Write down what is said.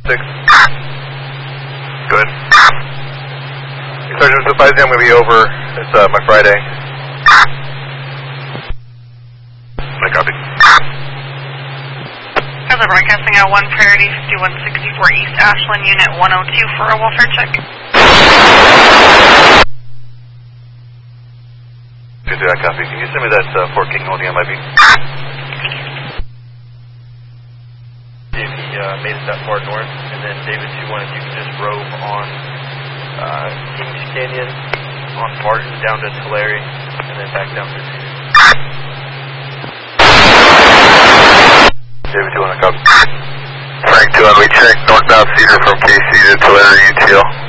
6. Good. Sergeant, so 5 I'm going to be over. It's my Friday. I copy. Guys are broadcasting at 1 Priority 5164 East Ashland, Unit 102 for a welfare check. Good, I copy. Can you send me that Fort King holding on my beat? He made it that far north, and then David 2-1, if you can just rove on Kings Canyon, on Barton, down to Tulare, and then back down to David 2-1, I copy. Frank 2-1, we check northbound Cedar from KC to Tulare UTL.